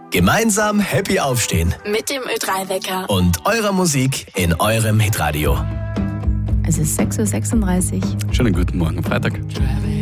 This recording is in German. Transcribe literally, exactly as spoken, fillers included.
Gemeinsam happy aufstehen. Mit dem Ö drei Wecker. Und eurer Musik in eurem Hitradio. Es ist sechs Uhr sechsunddreißig. Schönen guten Morgen am Freitag.